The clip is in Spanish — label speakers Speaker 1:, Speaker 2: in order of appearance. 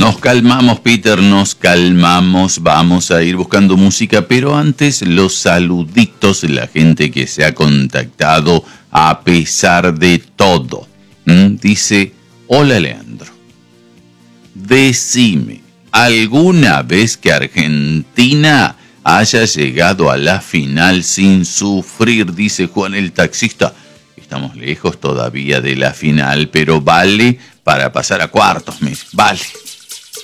Speaker 1: Nos calmamos, Peter, nos calmamos. Vamos a ir buscando música, pero antes los saluditos de la gente que se ha contactado a pesar de todo. Dice, hola Leandro, decime, ¿alguna vez que Argentina haya llegado a la final sin sufrir? Dice Juan el taxista. Estamos lejos todavía de la final, pero vale para pasar a cuartos, vale.